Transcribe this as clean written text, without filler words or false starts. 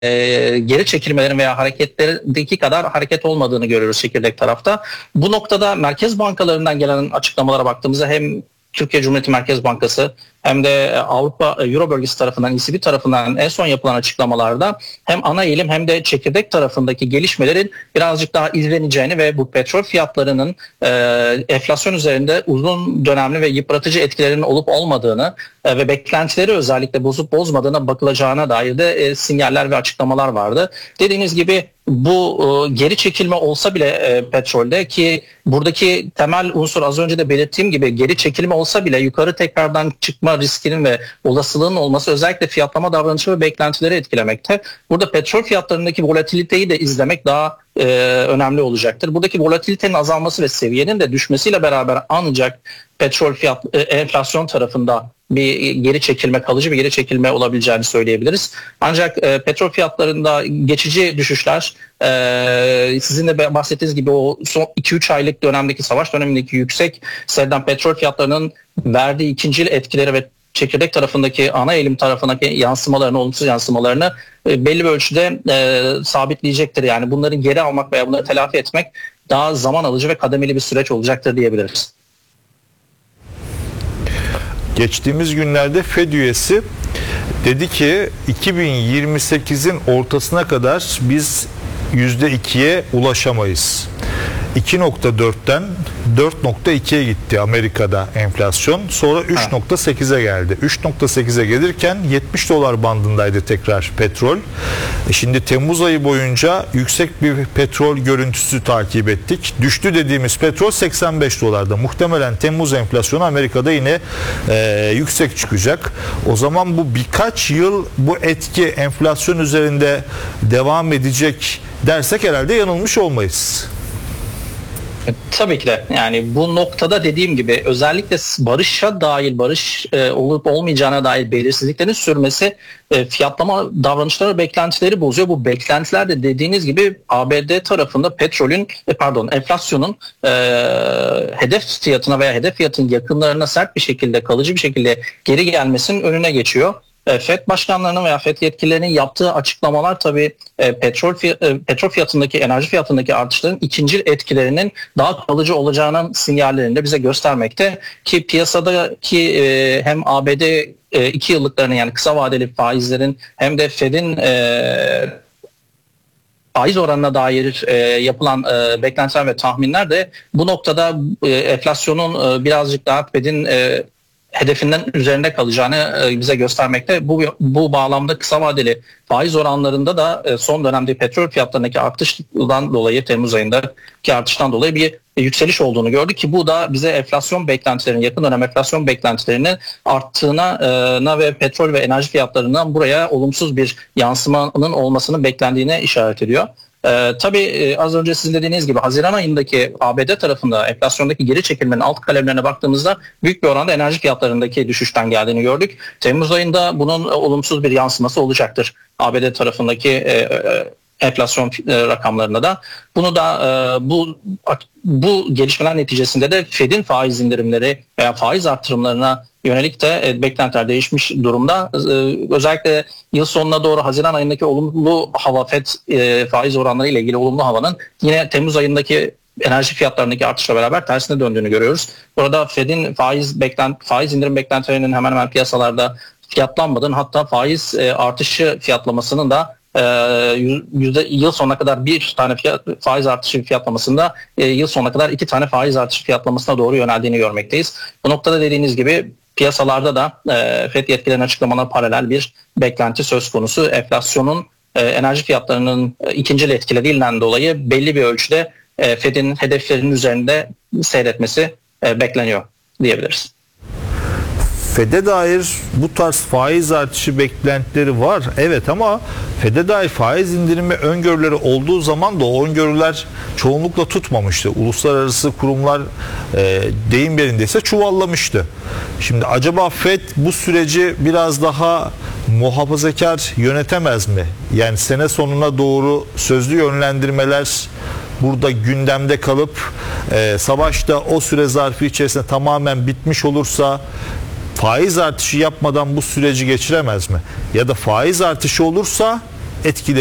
geri çekilmelerin veya hareketlerdeki kadar hareket olmadığını görüyoruz çekirdek tarafta. Bu noktada merkez bankalarından gelen açıklamalara baktığımızda hem Türkiye Cumhuriyeti Merkez Bankası hem de Avrupa Euro bölgesi tarafından, ECB tarafından en son yapılan açıklamalarda hem ana eğilim hem de çekirdek tarafındaki gelişmelerin birazcık daha izleneceğini ve bu petrol fiyatlarının enflasyon üzerinde uzun dönemli ve yıpratıcı etkilerinin olup olmadığını ve beklentileri özellikle bozup bozmadığına bakılacağına dair de sinyaller ve açıklamalar vardı. Dediğiniz gibi bu geri çekilme olsa bile petrolde, ki buradaki temel unsur az önce de belirttiğim gibi geri çekilme olsa bile yukarı tekrardan çıkma riskinin ve olasılığının olması özellikle fiyatlama davranışı ve beklentileri etkilemekte. Burada petrol fiyatlarındaki volatiliteyi de izlemek daha önemli olacaktır. Buradaki volatilitenin azalması ve seviyenin de düşmesiyle beraber ancak petrol fiyat enflasyon tarafında bir geri çekilme, kalıcı bir geri çekilme olabileceğini söyleyebiliriz. Ancak petrol fiyatlarında geçici düşüşler, sizin de bahsettiğiniz gibi o son 2-3 aylık dönemdeki savaş dönemindeki yüksek seyreden petrol fiyatlarının verdiği ikincil etkileri ve çekirdek tarafındaki ana eğilim tarafındaki yansımalarını, olumsuz yansımalarını belli bir ölçüde sabitleyecektir. Yani bunların geri almak veya bunları telafi etmek daha zaman alıcı ve kademeli bir süreç olacaktır diyebiliriz. Geçtiğimiz günlerde Fed üyesi dedi ki 2028'in ortasına kadar biz %2'ye ulaşamayız. 2.4'ten 4.2'ye gitti Amerika'da enflasyon. Sonra 3.8'e geldi. 3.8'e gelirken $70 bandındaydı tekrar petrol. Şimdi Temmuz ayı boyunca yüksek bir petrol görüntüsü takip ettik. Düştü dediğimiz petrol $85'da. Muhtemelen Temmuz enflasyonu Amerika'da yine yüksek çıkacak. O zaman bu birkaç yıl bu etki enflasyon üzerinde devam edecek dersek herhalde yanılmış olmayız. Tabii ki de, yani bu noktada dediğim gibi özellikle barışa dair, barış olup olmayacağına dair belirsizliklerin sürmesi fiyatlama davranışları, beklentileri bozuyor. Bu beklentiler de dediğiniz gibi ABD tarafında enflasyonun hedef fiyatına veya hedef fiyatın yakınlarına sert bir şekilde, kalıcı bir şekilde geri gelmesinin önüne geçiyor. FED başkanlarının veya FED yetkililerinin yaptığı açıklamalar tabii petrol fiyatındaki, enerji fiyatındaki artışların ikincil etkilerinin daha kalıcı olacağının sinyallerini de bize göstermekte, ki piyasadaki hem ABD 2 yıllıklarının, yani kısa vadeli faizlerin, hem de FED'in faiz oranına dair yapılan beklentiler ve tahminler de bu noktada enflasyonun birazcık daha FED'in hedefinden üzerinde kalacağını bize göstermekte. Bu bağlamda kısa vadeli faiz oranlarında da son dönemde petrol fiyatlarındaki artıştan dolayı, Temmuz ayındaki artıştan dolayı bir yükseliş olduğunu gördük, ki bu da bize enflasyon beklentilerinin, yakın dönem enflasyon beklentilerinin arttığına ve petrol ve enerji fiyatlarından buraya olumsuz bir yansımanın olmasının beklendiğine işaret ediyor. Tabii az önce sizin dediğiniz gibi Haziran ayındaki ABD tarafında enflasyondaki geri çekilmenin alt kalemlerine baktığımızda büyük bir oranda enerji fiyatlarındaki düşüşten geldiğini gördük. Temmuz ayında bunun olumsuz bir yansıması olacaktır ABD tarafındaki enflasyon rakamlarına da. Bunu da bu gelişmeler neticesinde de Fed'in faiz indirimleri veya faiz artırımlarına yönelik de beklentiler değişmiş durumda. Özellikle yıl sonuna doğru Haziran ayındaki olumlu hava, FED faiz oranları ile ilgili olumlu havanın yine Temmuz ayındaki enerji fiyatlarındaki artışla beraber tersine döndüğünü görüyoruz. Burada Fed'in faiz indirim beklentilerinin hemen hemen piyasalarda fiyatlanmadığını, hatta faiz artışı fiyatlamasının da yıl sonuna kadar bir tane faiz artışı fiyatlamasında yıl sonuna kadar 2 tane faiz artışı fiyatlamasına doğru yöneldiğini görmekteyiz. Bu noktada dediğiniz gibi piyasalarda da FED yetkililerinin açıklamalarına paralel bir beklenti söz konusu. Enflasyonun enerji fiyatlarının ikincil etkileriyle dolayı belli bir ölçüde FED'in hedeflerinin üzerinde seyretmesi bekleniyor diyebiliriz. FED'e dair bu tarz faiz artışı beklentileri var. Evet, ama FED'e dair faiz indirimi öngörüleri olduğu zaman da o öngörüler çoğunlukla tutmamıştı. Uluslararası kurumlar deyim yerindeyse çuvallamıştı. Şimdi acaba FED bu süreci biraz daha muhafazakar yönetemez mi? Yani sene sonuna doğru sözlü yönlendirmeler burada gündemde kalıp savaşta o süre zarfı içerisinde tamamen bitmiş olursa faiz artışı yapmadan bu süreci geçiremez mi? Ya da faiz artışı olursa etkili